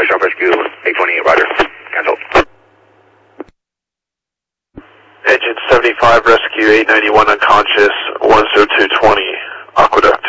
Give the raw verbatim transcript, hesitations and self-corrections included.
Fresh off rescue, eight twenty, roger. Cancel. Engine seventy-five, rescue eight ninety-one unconscious, one zero two twenty, Aqueduct.